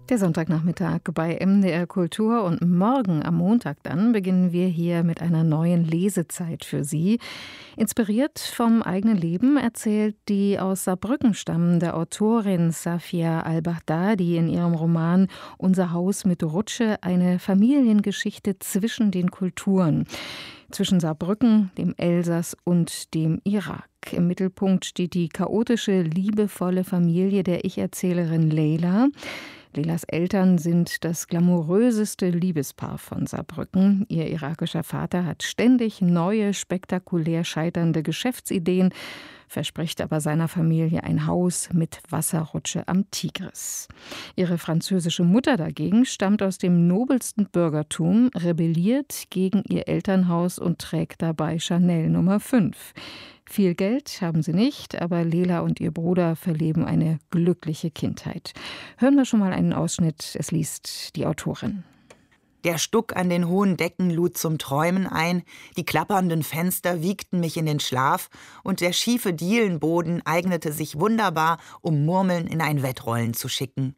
Der Sonntagnachmittag bei MDR Kultur und morgen am Montag dann beginnen wir hier mit einer neuen Lesezeit für Sie. Inspiriert vom eigenen Leben erzählt die aus Saarbrücken stammende Autorin Safia al-Baghdadi in ihrem Roman Unser Haus mit Rutsche eine Familiengeschichte zwischen den Kulturen. Zwischen Saarbrücken, dem Elsass und dem Irak. Im Mittelpunkt steht die chaotische, liebevolle Familie der Ich-Erzählerin Leyla. Leylas Eltern sind das glamouröseste Liebespaar von Saarbrücken. Ihr irakischer Vater hat ständig neue, spektakulär scheiternde Geschäftsideen, verspricht aber seiner Familie ein Haus mit Wasserrutsche am Tigris. Ihre französische Mutter dagegen stammt aus dem nobelsten Bürgertum, rebelliert gegen ihr Elternhaus und trägt dabei Chanel Nummer 5. Viel Geld haben sie nicht, aber Leyla und ihr Bruder verleben eine glückliche Kindheit. Hören wir schon mal einen Ausschnitt, es liest die Autorin. Der Stuck an den hohen Decken lud zum Träumen ein, die klappernden Fenster wiegten mich in den Schlaf und der schiefe Dielenboden eignete sich wunderbar, um Murmeln in ein Wettrollen zu schicken.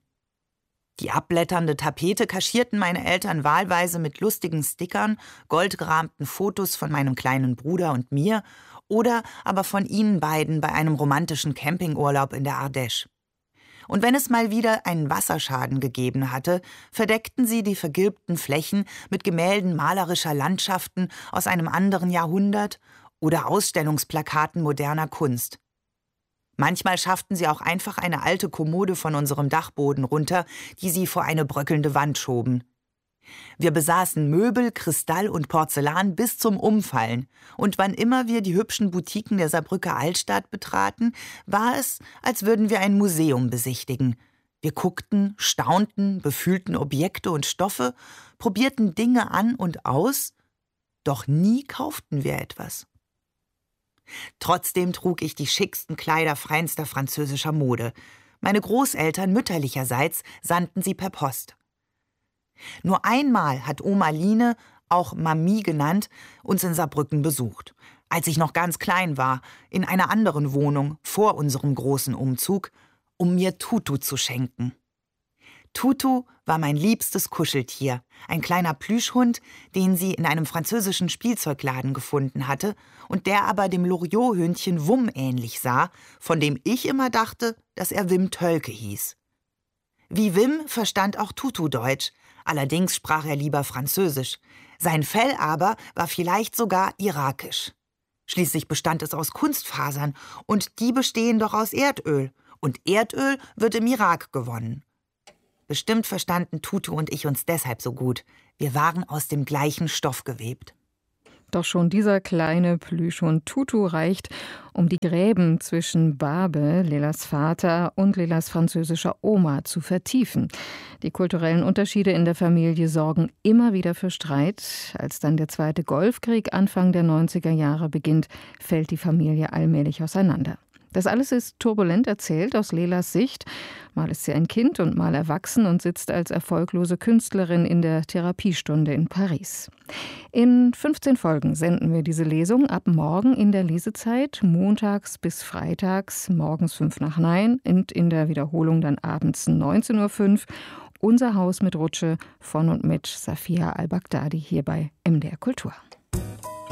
Die abblätternde Tapete kaschierten meine Eltern wahlweise mit lustigen Stickern, goldgerahmten Fotos von meinem kleinen Bruder und mir oder aber von ihnen beiden bei einem romantischen Campingurlaub in der Ardèche. Und wenn es mal wieder einen Wasserschaden gegeben hatte, verdeckten sie die vergilbten Flächen mit Gemälden malerischer Landschaften aus einem anderen Jahrhundert oder Ausstellungsplakaten moderner Kunst. Manchmal schafften sie auch einfach eine alte Kommode von unserem Dachboden runter, die sie vor eine bröckelnde Wand schoben. Wir besaßen Möbel, Kristall und Porzellan bis zum Umfallen. Und wann immer wir die hübschen Boutiquen der Saarbrücker Altstadt betraten, war es, als würden wir ein Museum besichtigen. Wir guckten, staunten, befühlten Objekte und Stoffe, probierten Dinge an und aus, doch nie kauften wir etwas. Trotzdem trug ich die schicksten Kleider feinster französischer Mode. Meine Großeltern mütterlicherseits sandten sie per Post. Nur einmal hat Oma Line, auch Mami genannt, uns in Saarbrücken besucht. Als ich noch ganz klein war, in einer anderen Wohnung, vor unserem großen Umzug, um mir Tutu zu schenken. Tutu war mein liebstes Kuscheltier, ein kleiner Plüschhund, den sie in einem französischen Spielzeugladen gefunden hatte und der aber dem Loriot-Hündchen Wum ähnlich sah, von dem ich immer dachte, dass er Wim Tölke hieß. Wie Wim verstand auch Tutu Deutsch, allerdings sprach er lieber Französisch. Sein Fell aber war vielleicht sogar irakisch. Schließlich bestand es aus Kunstfasern und die bestehen doch aus Erdöl. Und Erdöl wird im Irak gewonnen. Bestimmt verstanden Tutu und ich uns deshalb so gut. Wir waren aus dem gleichen Stoff gewebt. Doch schon dieser kleine Plüschhund Tutu reicht, um die Gräben zwischen Babe, Leylas Vater, und Leylas französischer Oma zu vertiefen. Die kulturellen Unterschiede in der Familie sorgen immer wieder für Streit. Als dann der Zweite Golfkrieg Anfang der 90er Jahre beginnt, fällt die Familie allmählich auseinander. Das alles ist turbulent erzählt aus Leylas Sicht. Mal ist sie ein Kind und mal erwachsen und sitzt als erfolglose Künstlerin in der Therapiestunde in Paris. In 15 Folgen senden wir diese Lesung ab morgen in der Lesezeit, montags bis freitags, morgens 8:55 und in der Wiederholung dann abends 19:05 Uhr. Unser Haus mit Rutsche von und mit Safia al-Baghdadi hier bei MDR Kultur.